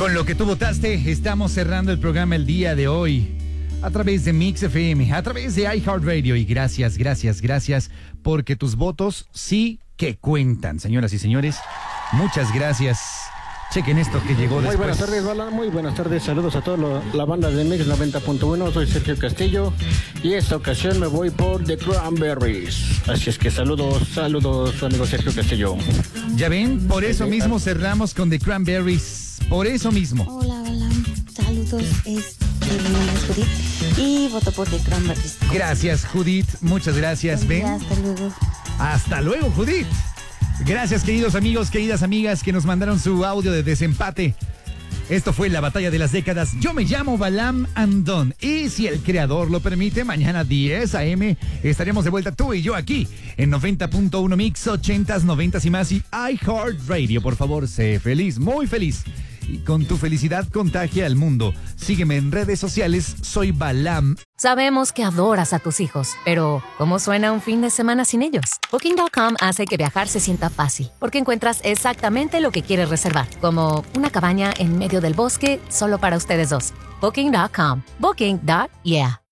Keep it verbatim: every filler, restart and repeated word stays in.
Con lo que tú votaste, estamos cerrando el programa el día de hoy a través de Mix F M, a través de iHeartRadio. Y gracias, gracias, gracias, porque tus votos sí que cuentan, señoras y señores. Muchas gracias. Chequen esto que llegó muy después. Muy buenas tardes, Bala. Muy buenas tardes. Saludos a toda la banda de Mix noventa punto uno. Soy Sergio Castillo y esta ocasión me voy por The Cranberries. Así es que saludos, saludos, su amigo Sergio Castillo. Ya ven, por eso mismo cerramos con The Cranberries. Por eso mismo. Hola, hola. Saludos. Es, mi nombre es Judith y voto por The Cranberries. Gracias, Judith. Muchas gracias. Ven. Hasta luego. Hasta luego, Judith. Gracias, queridos amigos, queridas amigas que nos mandaron su audio de desempate. Esto fue la batalla de las décadas. Yo me llamo Balam Andón y si el creador lo permite, mañana diez a eme estaremos de vuelta tú y yo aquí en noventa punto uno Mix, ochentas, noventas y más y iHeartRadio. Por favor, sé feliz, muy feliz. Y con tu felicidad contagia al mundo. Sígueme en redes sociales, soy Balam. Sabemos que adoras a tus hijos, pero ¿cómo suena un fin de semana sin ellos? Booking punto com hace que viajar se sienta fácil, porque encuentras exactamente lo que quieres reservar, como una cabaña en medio del bosque solo para ustedes dos. Booking punto com. Booking. Yeah.